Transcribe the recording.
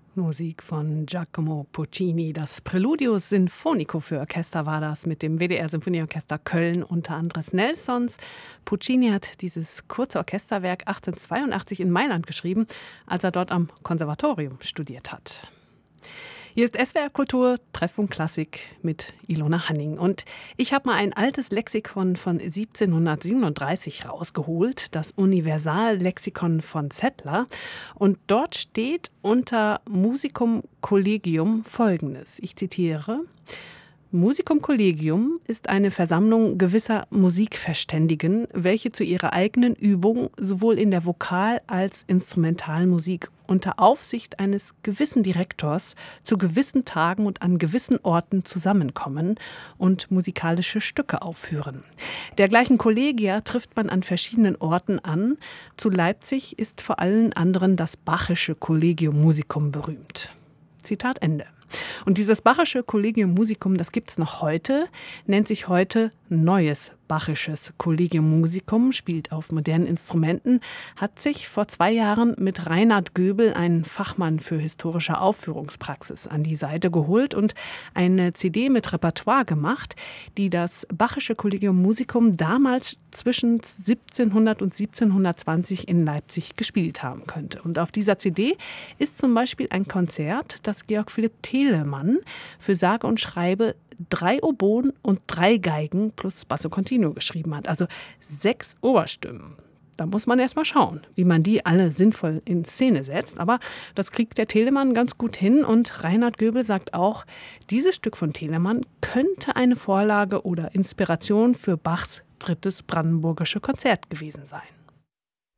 Musik von Giacomo Puccini. Das Preludio Sinfonico für Orchester war das mit dem WDR Symphonieorchester Köln unter Andres Nelsons. Puccini hat dieses kurze Orchesterwerk 1882 in Mailand geschrieben, als er dort am Konservatorium studiert hat. Hier ist SWR Kultur, Treffpunkt Klassik mit Ilona Hanning. Und ich habe mal ein altes Lexikon von 1737 rausgeholt, das Universallexikon von Zettler. Und dort steht unter Musicum Collegium Folgendes. Ich zitiere: Musicum Collegium ist eine Versammlung gewisser Musikverständigen, welche zu ihrer eigenen Übung sowohl in der Vokal- als Instrumentalmusik unter Aufsicht eines gewissen Direktors zu gewissen Tagen und an gewissen Orten zusammenkommen und musikalische Stücke aufführen. Dergleichen Kollegia trifft man an verschiedenen Orten an. Zu Leipzig ist vor allen anderen das Bachische Collegium Musicum berühmt. Zitat Ende. Und dieses Bachische Collegium Musicum, das gibt's noch heute, nennt sich heute Neues Bachisches Collegium Musicum, spielt auf modernen Instrumenten, hat sich vor 2 Jahren mit Reinhard Göbel, einen Fachmann für historische Aufführungspraxis, an die Seite geholt und eine CD mit Repertoire gemacht, die das Bachische Collegium Musicum damals zwischen 1700 und 1720 in Leipzig gespielt haben könnte. Und auf dieser CD ist zum Beispiel ein Konzert, das Georg Philipp Telemann für sage und schreibe 3 Oboen und 3 Geigen plus Basso Continuo geschrieben hat. Also 6 Oberstimmen. Da muss man erst mal schauen, wie man die alle sinnvoll in Szene setzt. Aber das kriegt der Telemann ganz gut hin. Und Reinhard Göbel sagt auch, dieses Stück von Telemann könnte eine Vorlage oder Inspiration für Bachs 3. Brandenburgische Konzert gewesen sein.